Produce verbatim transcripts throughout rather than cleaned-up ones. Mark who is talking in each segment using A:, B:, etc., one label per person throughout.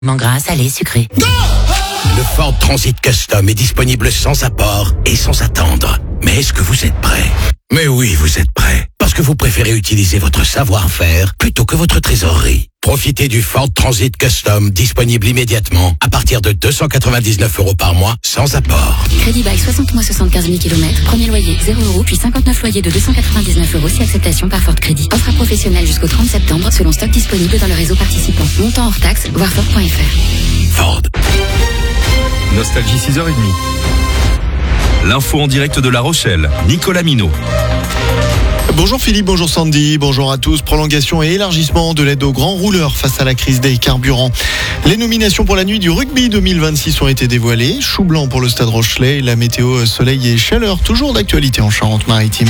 A: Gras, salé, sucré.
B: Le Ford Transit Custom est disponible sans apport et sans attendre. Mais est-ce que vous êtes prêt? Mais oui, vous êtes prêt. Parce que vous préférez utiliser votre savoir-faire plutôt que votre trésorerie. Profitez du Ford Transit Custom disponible immédiatement à partir de deux cent quatre-vingt-dix-neuf euros par mois sans apport.
C: Crédit bail soixante mois soixante-quinze mille kilomètres. Premier loyer zéro euros puis cinquante-neuf loyers de deux cent quatre-vingt-dix-neuf euros si acceptation par Ford Crédit. Offre à professionnel jusqu'au trente septembre selon stock disponible dans le réseau participant. Montant hors taxe, voir Ford point F R.
B: Ford.
D: Nostalgie six heures trente. L'info en direct de La Rochelle, Nicolas Minot.
E: Bonjour Philippe, bonjour Sandy, bonjour à tous. Prolongation et élargissement de l'aide aux grands rouleurs face à la crise des carburants. Les nominations pour la nuit du rugby deux mille vingt-six ont été dévoilées. Chou blanc pour le Stade Rochelais, la météo soleil et chaleur toujours d'actualité en Charente-Maritime.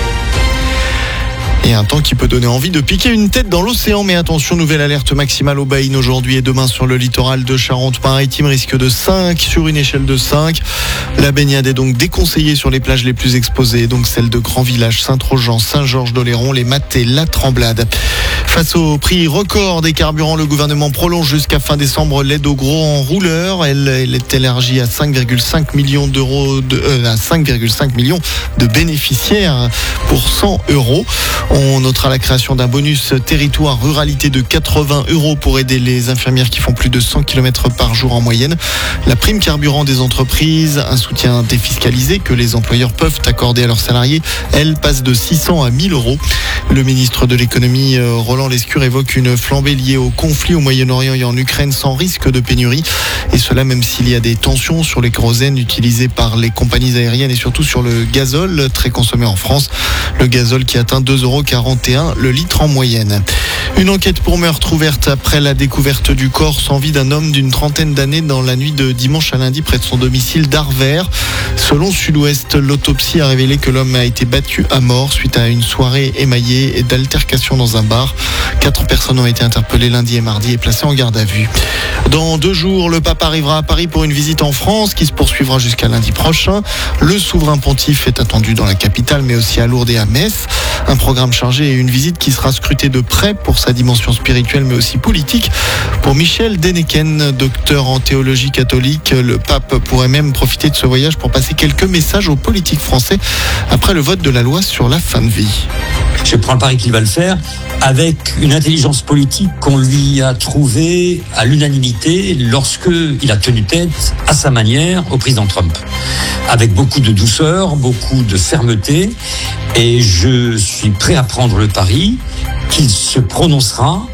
E: Et un temps qui peut donner envie de piquer une tête dans l'océan. Mais attention, nouvelle alerte maximale aux baïnes aujourd'hui et demain sur le littoral de Charente-Maritime. Risque de cinq sur une échelle de cinq. La baignade est donc déconseillée sur les plages les plus exposées, donc celles de Grand Village, Saint-Trojan, Saint-Georges-d'Oléron, les Mattes et la Tremblade. Face au prix record des carburants, le gouvernement prolonge jusqu'à fin décembre l'aide aux gros rouleurs. Elle, elle est élargie à cinq virgule cinq millions d'euros, de, euh, à cinq virgule cinq millions de bénéficiaires pour cent euros. On notera la création d'un bonus territoire ruralité de quatre-vingts euros pour aider les infirmières qui font plus de cent kilomètres par jour en moyenne. La prime carburant des entreprises, un soutien défiscalisé que les employeurs peuvent accorder à leurs salariés, elle passe de six cents à mille euros. Le ministre de l'économie, Roland Lescure, évoque une flambée liée au conflit au Moyen-Orient et en Ukraine sans risque de pénurie. Et cela même s'il y a des tensions sur les kérosènes utilisés par les compagnies aériennes et surtout sur le gazole très consommé en France. Le gazole qui atteint deux euros quarante et un le litre en moyenne. Une enquête pour meurtre ouverte après la découverte du corps sans vie d'un homme d'une trentaine d'années dans la nuit de dimanche à lundi près de son domicile d'Arvers. Selon Sud-Ouest, l'autopsie a révélé que l'homme a été battu à mort suite à une soirée émaillée et d'altercation dans un bar. Quatre personnes ont été interpellées lundi et mardi et placées en garde à vue. Dans deux jours, le pape arrivera à Paris pour une visite en France qui se poursuivra jusqu'à lundi prochain. Le souverain pontife est attendu dans la capitale mais aussi à Lourdes et à Metz. Un programme chargé et une visite qui sera scrutée de près pour sa dimension spirituelle mais aussi politique. Pour Michel Deneken, docteur en théologie catholique, le pape pourrait même profiter de ce voyage pour passer quelques messages aux politiques français après le vote de la loi sur la fin de vie.
F: Je prends le pari qu'il va le faire avec une intelligence politique qu'on lui a trouvée à l'unanimité lorsque il a tenu tête à sa manière au président Trump. Avec beaucoup de douceur, beaucoup de fermeté. Et je suis prêt à prendre le pari qu'il se prononcera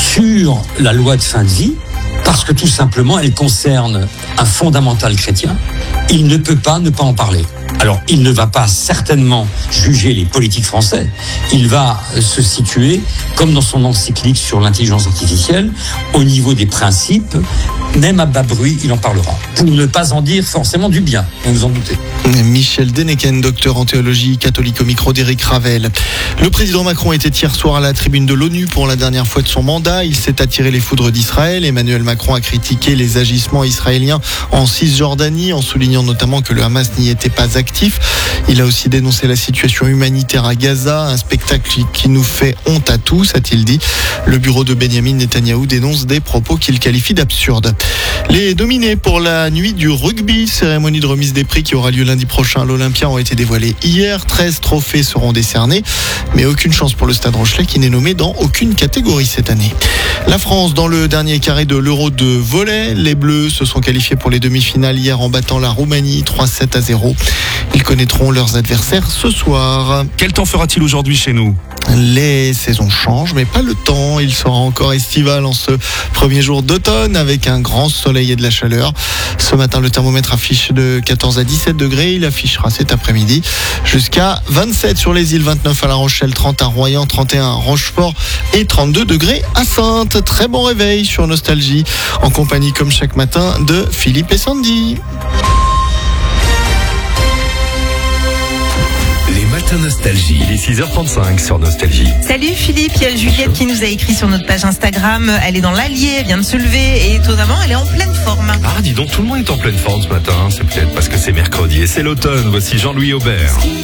F: sur la loi de fin de vie parce que tout simplement elle concerne un fondamental chrétien. Il ne peut pas ne pas en parler. Alors, il ne va pas certainement juger les politiques français. Il va se situer, comme dans son encyclique sur l'intelligence artificielle, au niveau des principes. Même à bas bruit, il en parlera. Pour ne pas en dire forcément du bien, vous vous en doutez.
E: Michel Deneken, docteur en théologie catholique au micro d'Éric Ravel. Le président Macron était hier soir à la tribune de l'ONU pour la dernière fois de son mandat. Il s'est attiré les foudres d'Israël. Emmanuel Macron a critiqué les agissements israéliens en Cisjordanie, en soulignant notamment que le Hamas n'y était pas actif. Il a aussi dénoncé la situation humanitaire à Gaza, un spectacle qui nous fait honte à tous, a-t-il dit. Le bureau de Benyamin Netanyahou dénonce des propos qu'il qualifie d'absurdes. Les nominés pour la nuit du rugby, cérémonie de remise des prix qui aura lieu lundi prochain à l'Olympia, ont été dévoilés hier. treize trophées seront décernés, mais aucune chance pour le Stade Rochelais qui n'est nommé dans aucune catégorie cette année. La France dans le dernier carré de l'Euro de volley. Les Bleus se sont qualifiés pour les demi-finales hier en battant la Roumanie trois sept à zéro. Ils connaîtront leurs adversaires ce soir.
D: Quel temps fera-t-il aujourd'hui chez nous ?
E: Les saisons changent, mais pas le temps. Il sera encore estival en ce premier jour d'automne avec un grand soleil et de la chaleur. Ce matin, le thermomètre affiche de quatorze à dix-sept degrés. Il affichera cet après-midi jusqu'à vingt-sept sur les îles, vingt-neuf à La Rochelle, trente à Royan, trente et un à Rochefort et trente-deux degrés à Saintes. Très bon réveil sur Nostalgie, en compagnie comme chaque matin de Philippe et Sandy.
B: Les matins Nostalgie.
D: Il est six heures trente-cinq sur Nostalgie.
G: Salut Philippe, il y a Juliette qui nous a écrit sur notre page Instagram. Elle est dans l'Allier, elle vient de se lever et étonnamment, elle est en pleine forme.
D: Ah, dis donc, tout le monde est en pleine forme ce matin. C'est peut-être parce que c'est mercredi et c'est l'automne. Voici Jean-Louis Aubert.